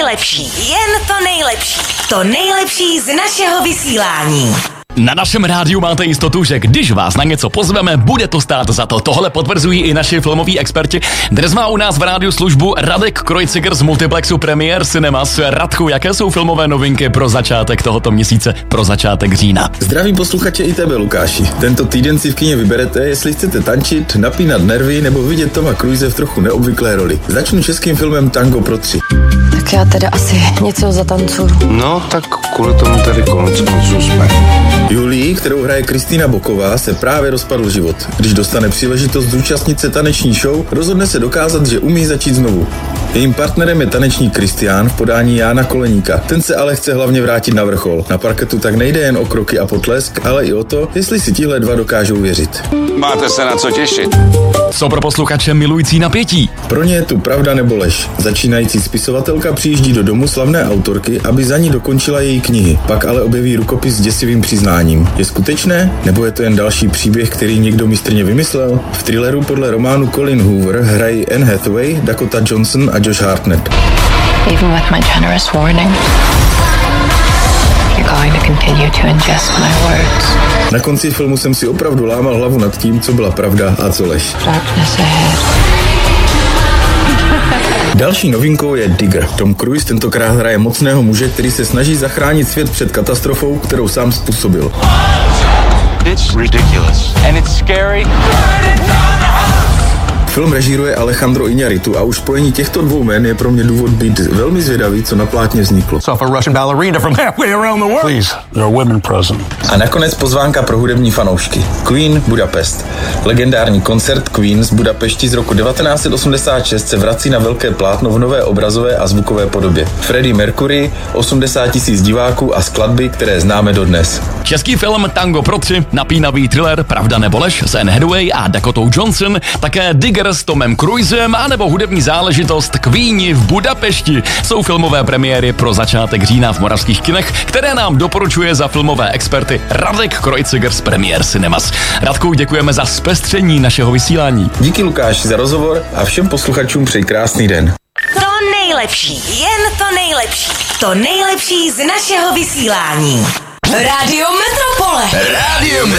nejlepší, jen to nejlepší. To nejlepší z našeho vysílání. Na našem rádiu máte jistotu, že když vás na něco pozveme, bude to stát za to. Tohle potvrzují i naši filmoví experti. Dnes má u nás v rádiu službu Radek Kreuziger z multiplexu Premiere Cinemas. Radku, jaké jsou filmové novinky pro začátek tohoto měsíce, pro začátek října? Zdravím posluchače i tebe, Lukáši. Tento týden si v kině vyberete, jestli chcete tančit, napínat nervy nebo vidět Toma Cruise v trochu neobvyklé roli. Začnu českým filmem Tango pro 3. Tak já teda asi něco zatancuju. No, tak kvůli tomu tady konec konců jsme. Julii, kterou hraje Kristýna Boková, se právě rozpadl život. Když dostane příležitost zúčastnit se taneční show, rozhodne se dokázat, že umí začít znovu. Jejím partnerem je tanečník Kristián v podání Jána Koleníka. Ten se ale chce hlavně vrátit na vrchol. Na parketu tak nejde jen o kroky a potlesk, ale i o to, jestli si tihle dva dokážou věřit. Máte se na co těšit. Co pro posluchače milující napětí? Pro ně je tu pravda nebo lež. Začínající spisovatelka přijíždí do domu slavné autorky, aby za ní dokončila její knihy. Pak ale objeví rukopis s děsivým přiznáním. Je skutečné? Nebo je to jen další příběh, který někdo mistrně vymyslel? V thrilleru podle románu Colin Hoover hrají Anne Hathaway, Dakota Johnson a Josh Hartnett. Even with my generous warning, you're going to continue to ingest my words. Na konci filmu jsem si opravdu lámal hlavu nad tím, co byla pravda a co lež. Darkness ahead. Další novinkou je Digger. Tom Cruise tentokrát hraje mocného muže, který se snaží zachránit svět před katastrofou, kterou sám způsobil. It's ridiculous. And it's scary. Film režíruje Alejandro Iñárritu a už spojení těchto dvou jmen je pro mě důvod být velmi zvědavý, co na plátně vzniklo. Off a Russian ballerina from halfway around the world. Please, there are women present. A nakonec pozvánka pro hudební fanoušky. Queen Budapest. Legendární koncert Queen z Budapešti z roku 1986 se vrací na velké plátno v nové obrazové a zvukové podobě. Freddie Mercury, 80 000 diváků a skladby, které známe dodnes. Český film Tango pro 3, napínavý thriller Pravda nebo lež s Anne Hathaway a Dakotou Johnson, také Digger s Tomem Cruisem a nebo hudební záležitost Queeni v Budapešti jsou filmové premiéry pro začátek října v moravských kinech, které nám doporučuje za filmové experty Radek Kreuziger z Premiere Cinemas. Radku, děkujeme za zpestření našeho vysílání. Díky Lukáši za rozhovor a všem posluchačům přeji krásný den. To nejlepší, jen to nejlepší. To nejlepší z našeho vysílání. Rádio Metropole.